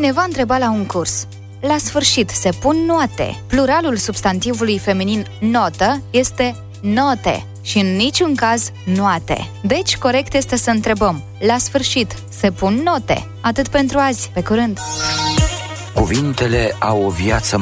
Cineva întreba la un curs: la sfârșit se pun note. Pluralul substantivului feminin notă este note și în niciun caz noate. Deci, corect este să întrebăm: la sfârșit se pun note. Atât pentru azi. Pe curând! Cuvintele au o viață